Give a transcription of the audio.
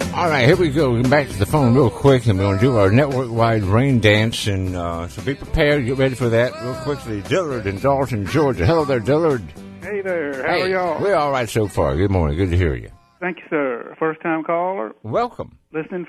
All right, here we go. We're back to the phone real quick, and we're going to do our network-wide rain dance. And so be prepared. Get ready for that real quickly. Dillard in Dalton, Georgia. Hello there, Dillard. Hey there. How are y'all? We're all right so far. Good morning. Good to hear you. Thank you, sir. First-time caller. Welcome. Listening